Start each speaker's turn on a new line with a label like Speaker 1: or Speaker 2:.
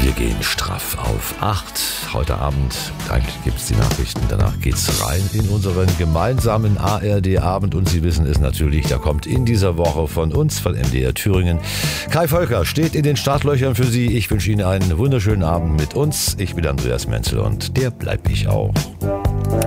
Speaker 1: Wir gehen straff auf 8. Heute Abend, eigentlich gibt es die Nachrichten, danach geht's rein in unseren gemeinsamen ARD-Abend. Und Sie wissen es natürlich, da kommt in dieser Woche von uns, von MDR Thüringen, Kai Völker steht in den Startlöchern für Sie. Ich wünsche Ihnen einen wunderschönen Abend mit uns. Ich bin Andreas Menzel und der bleib ich auch.